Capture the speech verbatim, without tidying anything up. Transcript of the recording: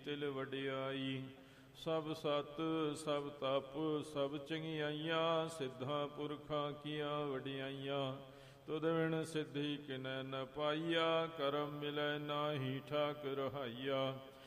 ਤਿਲ ਵਡਿਆਈ। ਸਭ ਸਤ ਸਭ ਤਪ ਸਭ ਚੰਗਿਆਈਆਂ, ਸਿੱਧਾਂ ਪੁਰਖਾਂ ਕੀਆਂ ਵਡਿਆਈਆਂ। ਤੁਧ ਬਿਨ ਸਿੱਧੀ ਕਿਨੈ ਨ ਪਾਈਆ, ਕਰਮ ਮਿਲੈ ਨਾਹੀ ਠਾਕ ਰਹਾਈਆ।